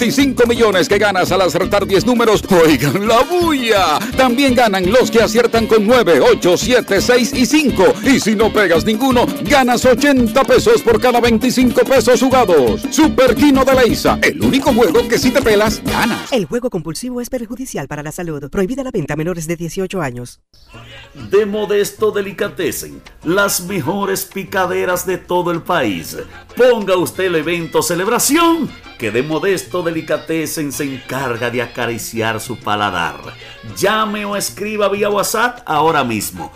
25 millones que ganas al acertar 10 números. ¡Oigan la bulla! También ganan los que aciertan con 9, 8, 7, 6 y 5. Y si no pegas ninguno, ganas 80 pesos por cada 25 pesos jugados. Super Kino de Leisa, el único juego que si te pelas, ganas. El juego compulsivo es perjudicial para la salud. Prohibida la venta a menores de 18 años. De Modesto Delicatessen, las mejores picaderas de todo el país. Ponga usted el evento celebración, que de Modesto Delicatessen se encarga de acariciar su paladar. Llame o escriba vía WhatsApp ahora mismo,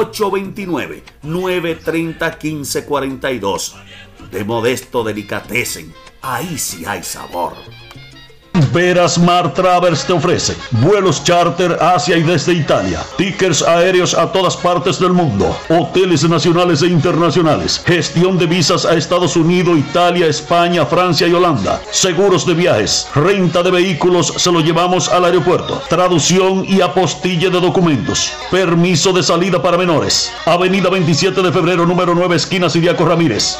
829-930-1542. De Modesto Delicatessen, ahí sí hay sabor. Verasmar Travels te ofrece vuelos charter hacia y desde Italia, tickets aéreos a todas partes del mundo, hoteles nacionales e internacionales, gestión de visas a Estados Unidos, Italia, España, Francia y Holanda, seguros de viajes, renta de vehículos, se lo llevamos al aeropuerto, traducción y apostille de documentos, permiso de salida para menores. Avenida 27 de febrero, número 9, esquina Siriaco Ramírez,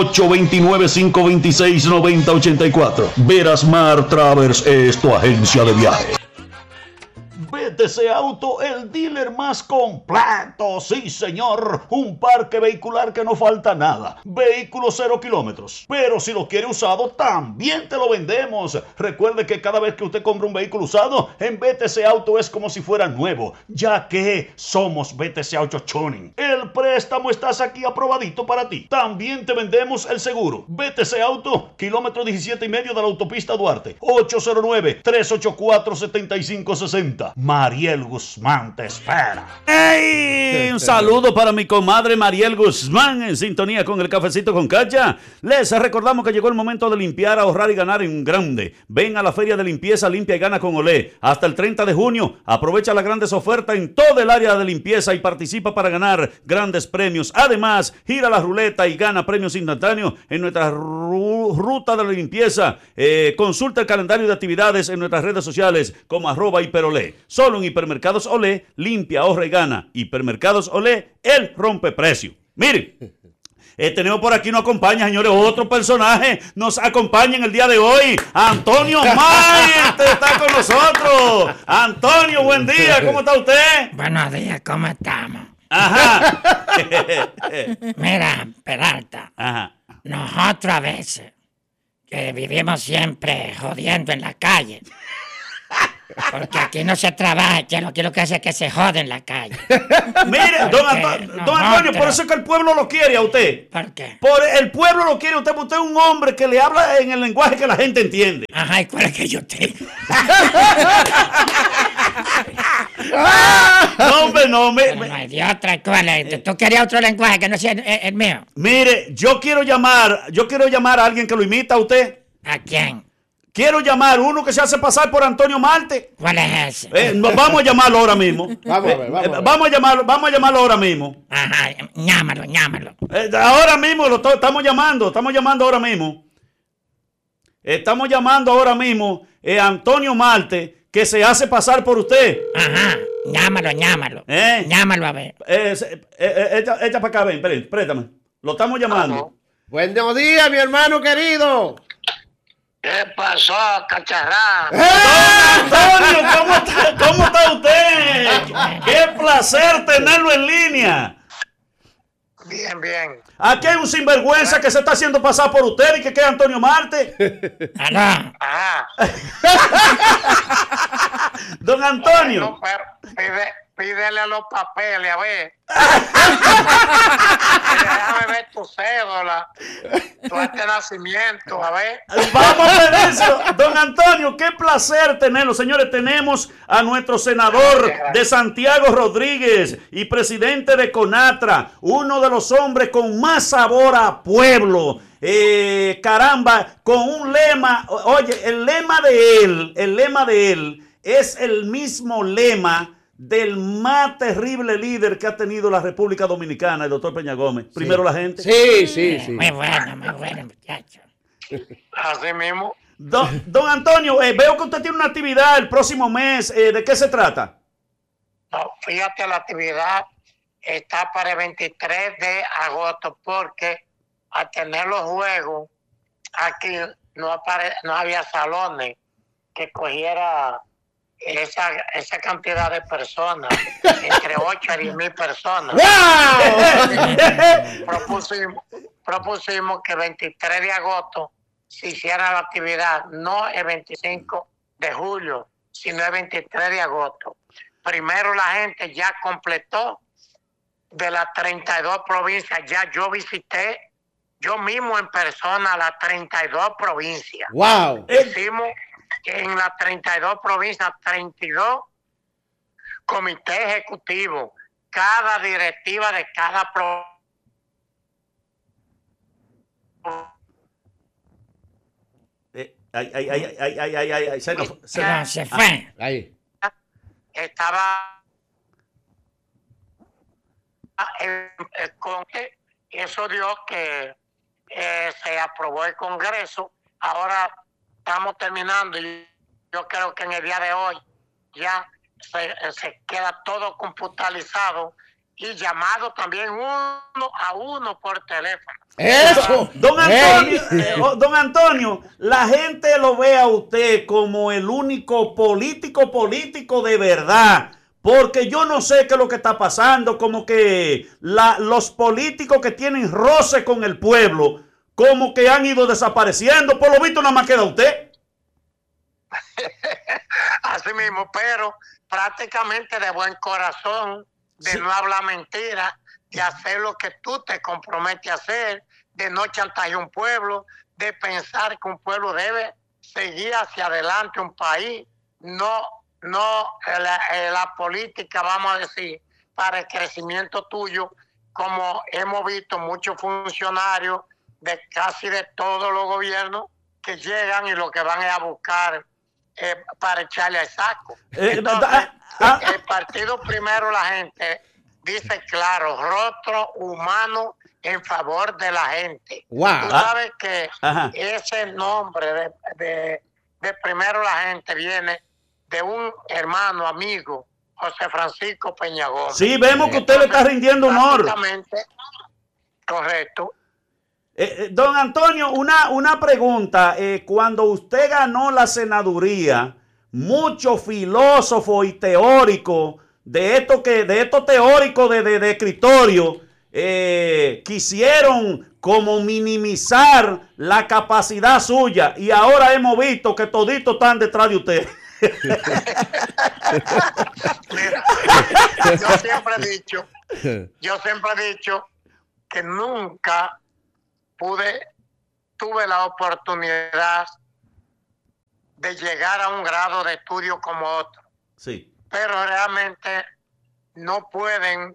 829-526-9084. Verasmar Travels es tu agencia de viaje. BTC Auto, el dealer más completo, sí señor, un parque vehicular que no falta nada, vehículos 0 kilómetros, pero si lo quiere usado también te lo vendemos. Recuerde que cada vez que usted compra un vehículo usado, en BTC Auto es como si fuera nuevo, ya que somos BTC Auto Tuning. El préstamo estás aquí aprobadito para ti. También te vendemos el seguro. BTC Auto, kilómetro 17 y medio de la autopista Duarte, 809-384-7560. Mariel Guzmán te espera. ¡Ey! Un saludo para mi comadre Mariel Guzmán, en sintonía con el Cafecito con Cacha. Les recordamos que llegó el momento de limpiar, ahorrar y ganar en grande. Ven a la Feria de Limpieza Limpia y Gana con Olé. Hasta el 30 de junio, aprovecha las grandes ofertas en todo el área de limpieza y participa para ganar grandes premios. Además, gira la ruleta y gana premios instantáneos en nuestra ruta de la limpieza. Consulta el calendario de actividades en nuestras redes sociales como @hiperolé. Solo en Hipermercados Olé, limpia, ahorra y gana. Hipermercados Olé, el rompeprecio. Miren, tenemos por aquí, nos acompaña, señores, otro personaje. Nos acompaña en el día de hoy. Antonio Maite está con nosotros. Antonio, buen día, ¿cómo está usted? Buenos días, ¿cómo estamos? Ajá. Mira, Peralta. Ajá. Nosotros a veces, que vivimos siempre jodiendo en la calle. Porque aquí no se trabaja, que lo que hace es que se jode en la calle. Mire, don Antonio, por eso es que el pueblo lo quiere a usted. ¿Por qué? Por el pueblo lo quiere a usted, porque usted es un hombre que le habla en el lenguaje que la gente entiende. Ajá, ¿y cuál es que yo tengo? No, hombre, no. No hay de otra, ¿cuál es? ¿Tú querías otro lenguaje que no sea el mío? Mire, yo quiero llamar a alguien que lo imita a usted. ¿A quién? Quiero llamar uno que se hace pasar por Antonio Marte. ¿Cuál es ese? Vamos a llamarlo ahora mismo. Vamos a llamarlo ahora mismo. Ajá, llámalo. Ahora mismo estamos llamando ahora mismo. Estamos llamando ahora mismo Antonio Marte, que se hace pasar por usted. Ajá, llámalo. Llámalo a ver. Echa para acá, ven, préstame. Lo estamos llamando. Buenos días, mi hermano querido. ¿Qué pasó, cacharrán? Antonio, ¿cómo está usted? Qué placer tenerlo en línea. Bien. Aquí hay un sinvergüenza que se está haciendo pasar por usted y que es Antonio Marte. Aló. Ajá. Don Antonio. No, pero pídele los papeles, a ver. Déjame ver tu cédula, tu acta de nacimiento, a ver. Vamos a pedírselo. Don Antonio, qué placer tenerlo. Señores, tenemos a nuestro senador de Santiago Rodríguez y presidente de CONATRA, uno de los hombres con más sabor a pueblo. Caramba, con un lema. Oye, el lema de él es el mismo lema del más terrible líder que ha tenido la República Dominicana, el doctor Peña Gómez. Sí. Primero la gente. Sí. Muy bueno, muchacho. Así mismo. Don Antonio, veo que usted tiene una actividad el próximo mes. ¿De qué se trata? No, fíjate, la actividad está para el 23 de agosto, porque al tener los juegos aquí no había salones que cogiera esa cantidad de personas, entre 8 a 10,000 personas. Propusimos que el 23 de agosto se hiciera la actividad, no el 25 de julio, sino el 23 de agosto. Primero la gente ya completó de las 32 provincias, ya yo visité yo mismo en persona las 32 provincias. ¡Wow! Hicimos en las 32 provincias 32 comités ejecutivos, cada directiva de cada provincia. Se fue. Ahí. Estaba con eso dio que se aprobó el Congreso. Ahora estamos terminando y yo creo que en el día de hoy ya se queda todo computarizado y llamado también uno a uno por teléfono. ¡Eso! Don Antonio, la gente lo ve a usted como el único político de verdad. Porque yo no sé qué es lo que está pasando, como que los políticos que tienen roce con el pueblo, como que han ido desapareciendo. Por lo visto nada más queda usted. Así mismo, pero prácticamente de buen corazón, de sí, no hablar mentira, de hacer lo que tú te comprometes a hacer, de no chantajear un pueblo, de pensar que un pueblo debe seguir hacia adelante un país, no la política, vamos a decir, para el crecimiento tuyo, como hemos visto muchos funcionarios de casi de todos los gobiernos que llegan y lo que van es a buscar para echarle al saco. Entonces, el partido Primero la Gente dice claro, rostro humano en favor de la gente. Wow. Tú sabes que ese nombre de Primero la Gente viene de un hermano amigo, José Francisco Peña Gómez. Sí, vemos que usted le está rindiendo honor. Correcto. Don Antonio, una pregunta. Cuando usted ganó la senaduría, muchos filósofos y teóricos de estos teóricos de escritorio quisieron como minimizar la capacidad suya y ahora hemos visto que toditos están detrás de usted. Mira, yo siempre he dicho que nunca tuve la oportunidad de llegar a un grado de estudio como otro. Sí. Pero realmente no pueden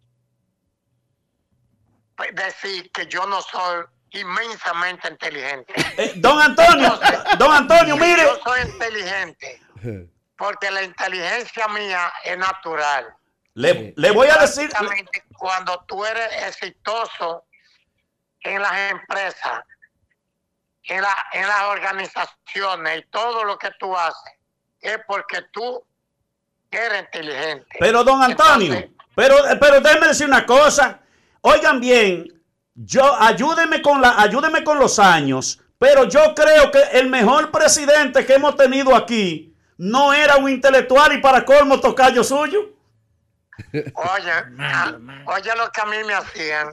decir que yo no soy inmensamente inteligente. Don Antonio, mire. Yo soy inteligente porque la inteligencia mía es natural. Le voy a decir. Cuando tú eres exitoso en las empresas, en las organizaciones y todo lo que tú haces, es porque tú eres inteligente. Pero don Antonio, entonces, pero déjeme decir una cosa. Oigan bien, ayúdenme con los años, pero yo creo que el mejor presidente que hemos tenido aquí no era un intelectual y para colmo tocayo suyo. Oye lo que a mí me hacían.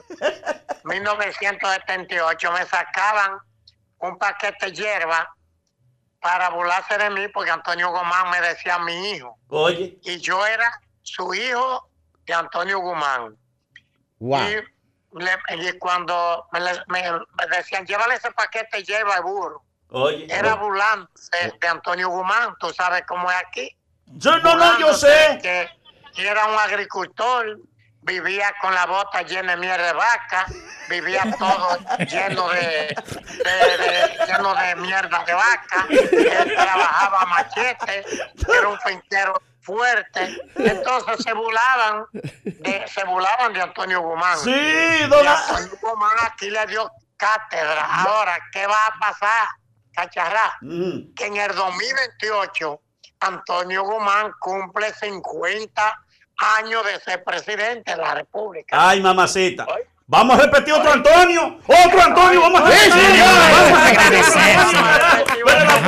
1978 me sacaban un paquete de hierba para burlarse de mí porque Antonio Guzmán me decía mi hijo. Oye. Y yo era su hijo de Antonio Guzmán. Wow. Y cuando me decían, llévale ese paquete de hierba al burro. Oye. Era burlándose de Antonio Guzmán. ¿Tú sabes cómo es aquí? Yo sé. Que era un agricultor, vivía con la bota llena de miel de vaca, vivía todo lleno de mierda de vaca, él trabajaba machete, era un finquero fuerte, entonces se burlaban de Antonio Guzmán. Sí, don Antonio Guzmán aquí le dio cátedra. Ahora, ¿qué va a pasar, cacharrá? Que en el 2028 Antonio Guzmán cumple 50 años de ser presidente de la República. Ay, mamacita. Vamos a repetir otro Antonio. Otro Antonio, vamos a repetir. Sí, Vamos a agradecer, Pero el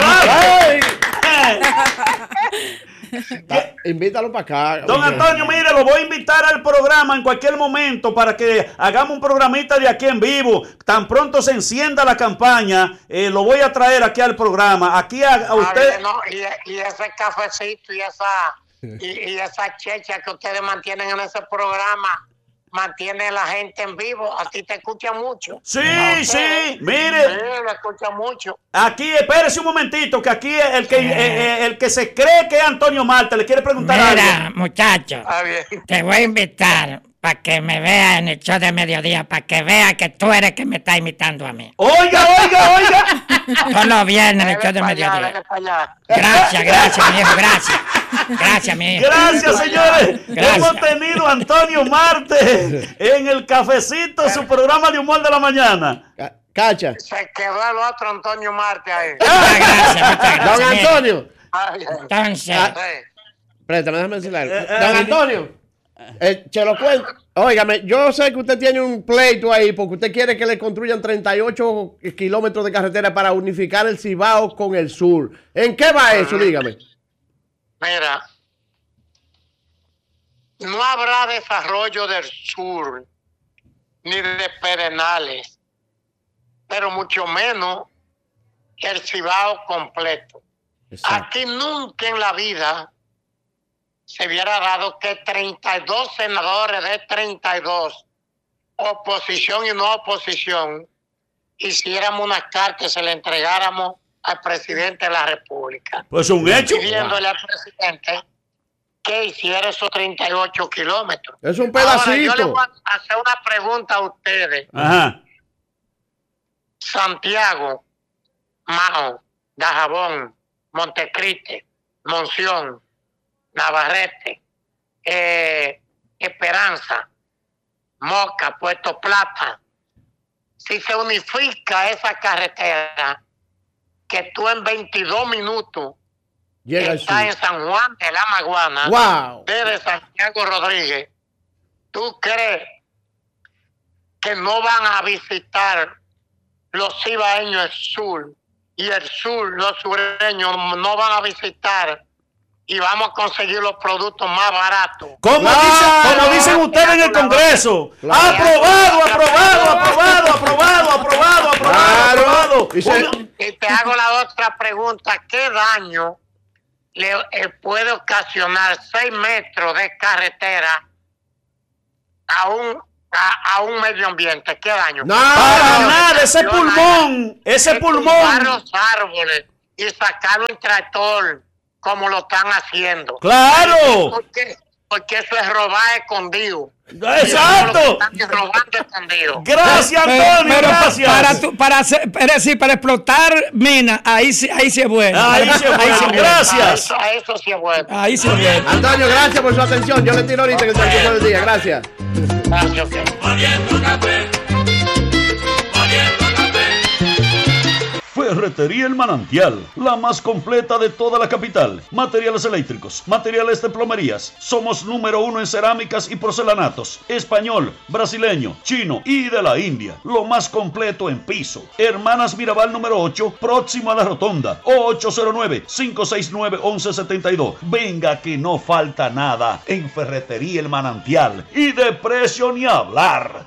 aplauso. Invítalo para acá. Don Antonio, mire, lo voy a invitar al programa en cualquier momento para que hagamos un programita de aquí en vivo. Tan pronto se encienda la campaña, lo voy a traer aquí al programa. Aquí a usted. No, y ese cafecito y esa checha que ustedes mantienen en ese programa, mantiene a la gente en vivo. A ti te escucha mucho. Sí, mire. Sí, lo escucha mucho. Aquí, espérese un momentito, que aquí el que se cree que es Antonio Marte le quiere preguntar algo. Mira, muchacho, te voy a invitar para que me veas en el show de mediodía, para que veas que tú eres que me está imitando a mí. Oiga. Todos los viernes en el show de mediodía. Gracias, mi hijo, gracias. Gracias, mi hijo. Gracias, señores. Gracias. Hemos tenido a Antonio Marte en el cafecito, su programa de humor de la mañana. Cacha. Se quedó el otro Antonio Marte ahí. Muchas gracias. Don Antonio. Entonces, Préstame, déjame decirle algo. Don Antonio. Se lo cuento. Óigame, yo sé que usted tiene un pleito ahí porque usted quiere que le construyan 38 kilómetros de carretera para unificar el Cibao con el sur. ¿En qué va eso? Dígame. Mira, no habrá desarrollo del sur ni de Pedernales, pero mucho menos el Cibao completo. Exacto. Aquí nunca en la vida se hubiera dado que 32 senadores de 32, oposición y no oposición, hiciéramos una carta y se le entregáramos al presidente de la República. Pues un hecho. Pidiéndole al presidente que hiciera esos 38 kilómetros. Es un Ahora, pedacito. yo le voy a hacer una pregunta a ustedes. Ajá. Santiago, Mao, Dajabón, Montecristi, Monción, Navarrete, Esperanza, Moca, Puerto Plata. Si se unifica esa carretera, que tú en 22 minutos Llega estás en San Juan de la Maguana, Wow. desde Santiago Rodríguez, ¿tú crees que no van a visitar los cibaeños el sur y el sur, los sureños no van a visitar y vamos a conseguir los productos más baratos? Como dicen ustedes en el Congreso. Claro. Aprobado. Y te hago la otra pregunta. ¿Qué daño le puede ocasionar 6 metros de carretera a un medio ambiente? ¿Qué daño? Para nada, ese pulmón. Tumbar los árboles y sacarlo en tractor, como lo están haciendo. ¡Claro! ¿Por qué? Porque eso es robar escondido. ¡Exacto! Están robando escondido. Gracias, Antonio. Gracias. Para explotar minas, ahí sí es bueno. Ahí sí es bueno. Gracias. A eso sí es bueno. Ahí sí es bueno. Antonio, gracias por su atención. Yo le tiro ahorita en el transcurso del día. Gracias. Gracias, ok. Ferretería El Manantial, la más completa de toda la capital. Materiales eléctricos, materiales de plomerías. Somos número 1 en cerámicas y porcelanatos. Español, brasileño, chino y de la India. Lo más completo en piso. Hermanas Mirabal número 8, próximo a la rotonda. 809-569-1172. Venga que no falta nada en Ferretería El Manantial. Y de precio ni hablar.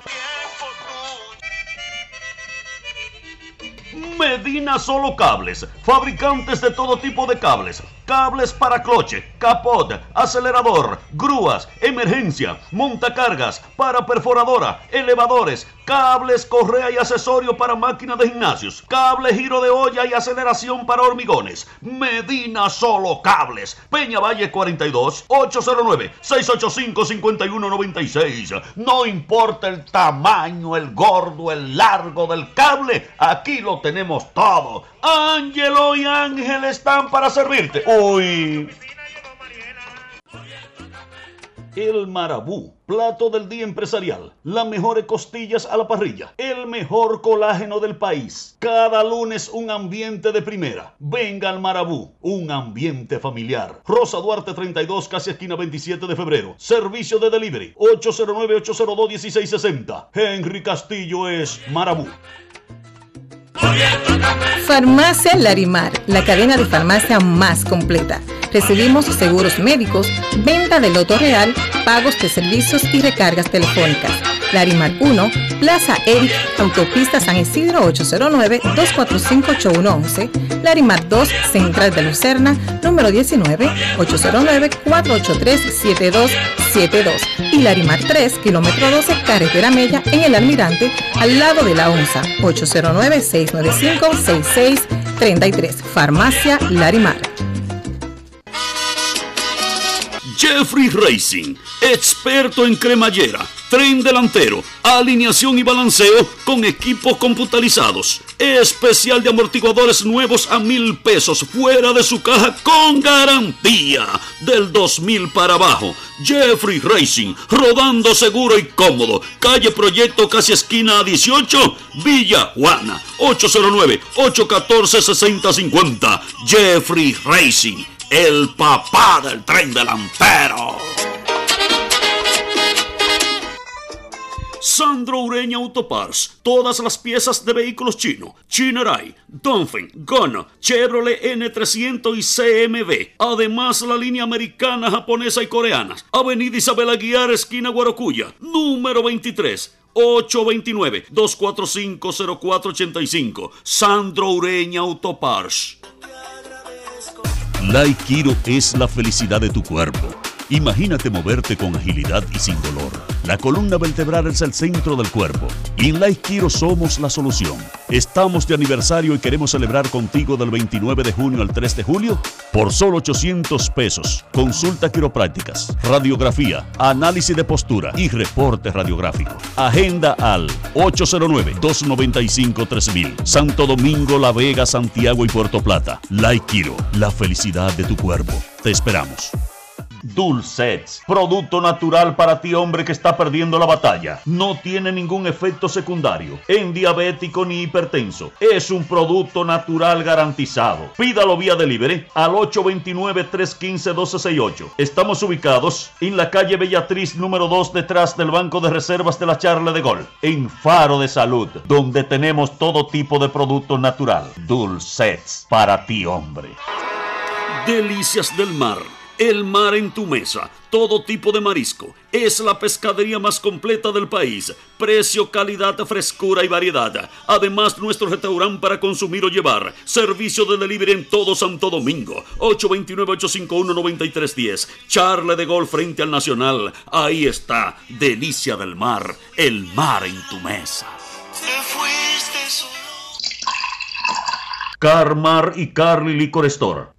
Medina Solo Cables, fabricantes de todo tipo de cables. Cables para cloche, capot, acelerador, grúas, emergencia, montacargas, para perforadora, elevadores, cables, correa y accesorio para máquinas de gimnasios, cable giro de olla y aceleración para hormigones. Medina Solo Cables, Peña Valle 42, 809-685-5196. No importa el tamaño, el gordo, el largo del cable, aquí lo tenemos todo. Ángelo y Ángel están para servirte. Uy. El Marabú, plato del día empresarial. Las mejores costillas a la parrilla. El mejor colágeno del país. Cada lunes un ambiente de primera. Venga al Marabú, un ambiente familiar. Rosa Duarte 32, casi esquina 27 de febrero. Servicio de delivery 809-802-1660. Henry Castillo es Marabú. Farmacia Larimar, la cadena de farmacia más completa. Recibimos seguros médicos, venta de loto real, pagos de servicios y recargas telefónicas. Larimar 1, Plaza Eric, Autopista San Isidro 809-245-8111. Larimar 2, Central de Lucerna, número 19, 809-483-7272. Y Larimar 3, kilómetro 12, Carretera Mella, en El Almirante, al lado de la ONSA, 809-695-6633. Farmacia Larimar. Jeffrey Racing, experto en cremallera, tren delantero, alineación y balanceo con equipos computarizados. Especial de amortiguadores nuevos a 1,000 pesos fuera de su caja con garantía del 2,000 para abajo. Jeffrey Racing, rodando seguro y cómodo. Calle Proyecto, casi esquina 18, Villa Juana, 809-814-6050. Jeffrey Racing, el papá del tren delantero. Sandro Ureña Autoparts, todas las piezas de vehículos chino, Chinerai, Dongfeng, Gono, Chevrolet N300 y CMB. Además la línea americana, japonesa y coreana. Avenida Isabel Aguiar, esquina Guarocuya, número 23. 829-245-0485. Sandro Ureña Autoparts. Laikiro es la felicidad de tu cuerpo. Imagínate moverte con agilidad y sin dolor. La columna vertebral es el centro del cuerpo y en Laikiro somos la solución. Estamos de aniversario y queremos celebrar contigo del 29 de junio al 3 de julio por solo 800 pesos. Consulta quiroprácticas, radiografía, análisis de postura y reporte radiográfico. Agenda al 809-295-3000. Santo Domingo, La Vega, Santiago y Puerto Plata. Laikiro, la felicidad de tu cuerpo. Te esperamos. Dulcets, producto natural para ti, hombre que está perdiendo la batalla. No tiene ningún efecto secundario en diabético ni hipertenso. Es un producto natural garantizado. Pídalo vía delivery al 829-315-1268. Estamos ubicados en la calle Bellatriz número 2, detrás del Banco de Reservas de la Charle de Gaulle, en Faro de Salud, donde tenemos todo tipo de producto natural. Dulcets, para ti, hombre. Delicias del mar. El mar en tu mesa, todo tipo de marisco. Es la pescadería más completa del país. Precio, calidad, frescura y variedad. Además, nuestro restaurante para consumir o llevar. Servicio de delivery en todo Santo Domingo. 829-851-9310. Charle de Gaulle frente al Nacional. Ahí está, Delicia del mar. El mar en tu mesa. Carmar y Carly Liquor Store.